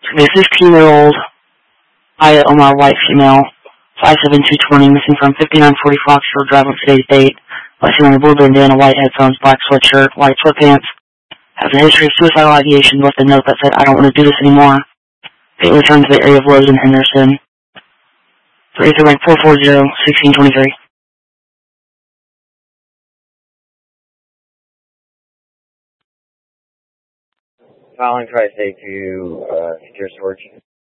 It's going to be a 16-year-old Aya Omar white female, 5'7", 220, missing from 5940 Fox Road Drive on today's date. White wearing a blue bandana, white headphones, black sweatshirt, white sweatpants. Has a history of suicidal ideation, left a note that said, "I don't want to do this anymore." They returned to the area of Lowe's and Henderson. 33 rank 440, 1623. Following tri-state to secure storage.